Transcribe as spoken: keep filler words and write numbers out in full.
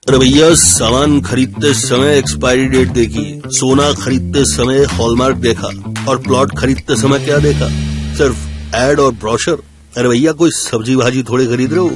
अरे भैया, सामान खरीदते समय एक्सपायरी डेट देखी, सोना खरीदते समय हॉलमार्क देखा और प्लॉट खरीदते समय क्या देखा? सिर्फ एड और ब्रोशर। अरे भैया, कोई सब्जी भाजी थोड़े खरीद रहे हो।